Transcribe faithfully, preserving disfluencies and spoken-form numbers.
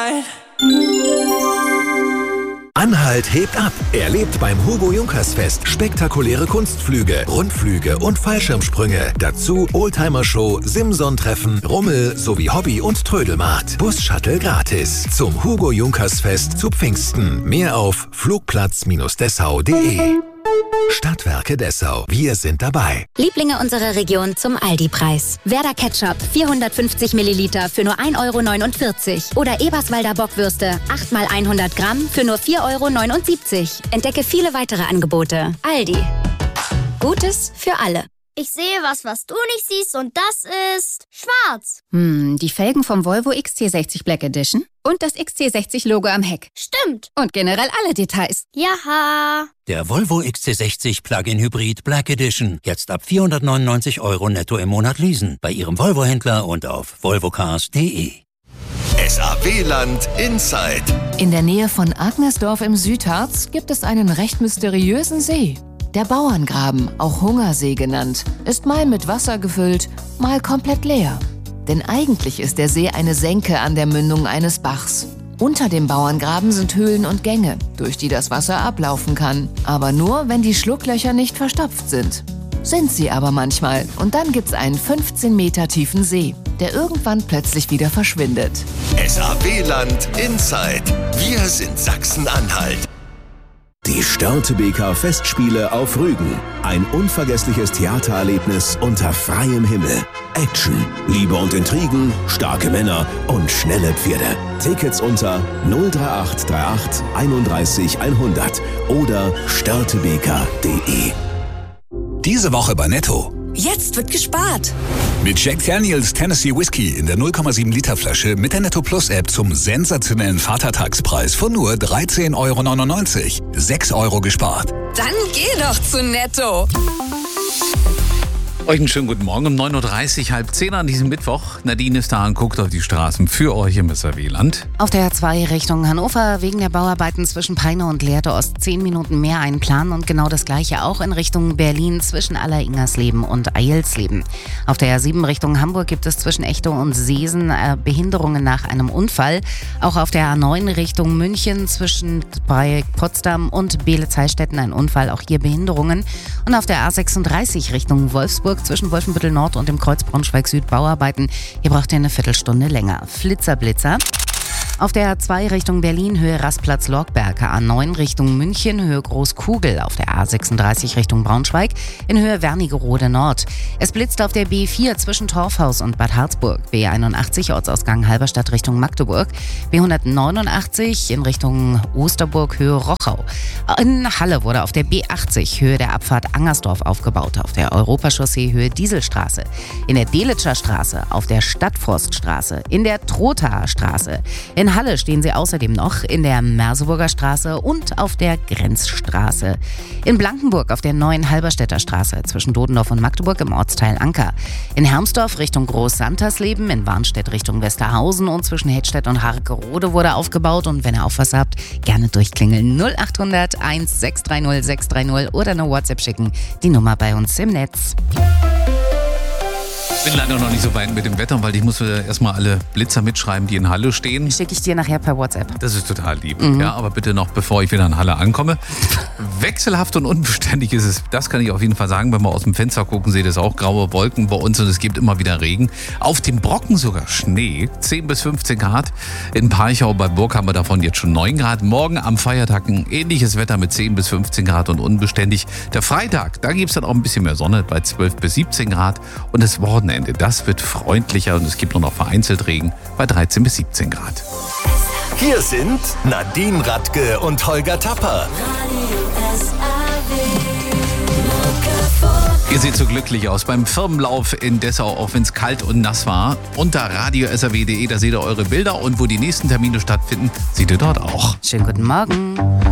sein. Anhalt hebt ab. Erlebt beim Hugo Junkers Fest spektakuläre Kunstflüge, Rundflüge und Fallschirmsprünge. Dazu Oldtimer-Show, Simson-Treffen, Rummel sowie Hobby- und Trödelmarkt. Bus-Shuttle gratis. Zum Hugo Junkers Fest zu Pfingsten. Mehr auf flugplatz Dessau punkt de. Stadtwerke Dessau. Wir sind dabei. Lieblinge unserer Region zum Aldi-Preis. Werder Ketchup vierhundertfünfzig Milliliter für nur ein Euro neunundvierzig. Oder Eberswalder Bockwürste acht mal hundert Gramm für nur vier Euro neunundsiebzig. Entdecke viele weitere Angebote. Aldi. Gutes für alle. Ich sehe was, was du nicht siehst, und das ist schwarz. Hm, die Felgen vom Volvo X C sechzig Black Edition und das X C sechzig Logo am Heck. Stimmt. Und generell alle Details. Jaha. Der Volvo X C sechzig Plug-in Hybrid Black Edition. Jetzt ab vierhundertneunundneunzig Euro netto im Monat leasen. Bei Ihrem Volvo-Händler und auf volvocars punkt de. S A W-Land Inside. In der Nähe von Agnesdorf im Südharz gibt es einen recht mysteriösen See. Der Bauerngraben, auch Hungersee genannt, ist mal mit Wasser gefüllt, mal komplett leer. Denn eigentlich ist der See eine Senke an der Mündung eines Bachs. Unter dem Bauerngraben sind Höhlen und Gänge, durch die das Wasser ablaufen kann. Aber nur, wenn die Schlucklöcher nicht verstopft sind. Sind sie aber manchmal. Und dann gibt's einen fünfzehn Meter tiefen See, der irgendwann plötzlich wieder verschwindet. S A W-Land Inside. Wir sind Sachsen-Anhalt. Die Störtebeker Festspiele auf Rügen. Ein unvergessliches Theatererlebnis unter freiem Himmel. Action, Liebe und Intrigen, starke Männer und schnelle Pferde. Tickets unter null drei acht drei acht einunddreißig hundert oder störtebeker punkt de. Diese Woche bei Netto. Jetzt wird gespart. Mit Jack Daniels Tennessee Whiskey in der null Komma sieben Liter Flasche mit der Netto Plus App zum sensationellen Vatertagspreis von nur dreizehn Euro neunundneunzig. sechs Euro gespart. Dann geh doch zu Netto. Euch einen schönen guten Morgen um neun Uhr dreißig, halb zehn an diesem Mittwoch. Nadine ist da und guckt auf die Straßen für euch im S A W-Land. Auf der A zwei Richtung Hannover wegen der Bauarbeiten zwischen Peine und Lehrte Ost zehn Minuten mehr einplanen und genau das gleiche auch in Richtung Berlin zwischen Alleringersleben und Eilsleben. Auf der A sieben Richtung Hamburg gibt es zwischen Echow und Seesen äh, Behinderungen nach einem Unfall. Auch auf der A neun Richtung München zwischen bei Potsdam und Beelitz-Heilstätten ein Unfall, auch hier Behinderungen. Und auf der A sechsunddreißig Richtung Wolfsburg zwischen Wolfenbüttel Nord und dem Kreuz Braunschweig-Süd Bauarbeiten. Hier braucht ihr eine Viertelstunde länger. Flitzer, Blitzer. Auf der A zwei Richtung Berlin, Höhe Rastplatz-Lorgberg, A neun Richtung München, Höhe Großkugel. Auf der A sechsunddreißig Richtung Braunschweig, in Höhe Wernigerode Nord. Es blitzt auf der B vier zwischen Torfhaus und Bad Harzburg. B einundachtzig, Ortsausgang Halberstadt Richtung Magdeburg. B hundertneunundachtzig in Richtung Osterburg, Höhe Rochau. In Halle wurde auf der B achtzig, Höhe der Abfahrt Angersdorf aufgebaut. Auf der Europachaussee, Höhe Dieselstraße. In der Delitzscher Straße, auf der Stadtforststraße. In der Trothaer Straße. In Halle stehen sie außerdem noch in der Merseburger Straße und auf der Grenzstraße. In Blankenburg auf der neuen Halberstädter Straße zwischen Dodendorf und Magdeburg im Ortsteil Anker. In Hermsdorf Richtung Groß-Santersleben, in Warnstedt Richtung Westerhausen und zwischen Hedstedt und Harkerode wurde aufgebaut. Und wenn ihr auch was habt, gerne durchklingeln. null acht hundert eins sechs drei null sechs drei null oder eine WhatsApp schicken. Die Nummer bei uns im Netz. Ich bin leider noch nicht so weit mit dem Wetter, weil ich muss erstmal alle Blitzer mitschreiben, die in Halle stehen. Schicke ich dir nachher per WhatsApp. Das ist total lieb. Mhm. Ja, aber bitte noch, bevor ich wieder in Halle ankomme. Wechselhaft und unbeständig ist es, das kann ich auf jeden Fall sagen. Wenn wir aus dem Fenster gucken, seht ihr es auch, graue Wolken bei uns und es gibt immer wieder Regen. Auf dem Brocken sogar Schnee, zehn bis fünfzehn Grad. In Parchau bei Burg haben wir davon jetzt schon neun Grad. Morgen am Feiertag ein ähnliches Wetter mit zehn bis fünfzehn Grad und unbeständig. Der Freitag, da gibt es dann auch ein bisschen mehr Sonne bei zwölf bis siebzehn Grad. Und das Wochenende, das wird freundlicher und es gibt nur noch vereinzelt Regen bei dreizehn bis siebzehn Grad. Hier sind Nadine Radke und Holger Tapper. Ihr seht so glücklich aus beim Firmenlauf in Dessau, auch wenn es kalt und nass war. Unter radio s r w punkt de, da seht ihr eure Bilder und wo die nächsten Termine stattfinden, seht ihr dort auch. Schönen guten Morgen.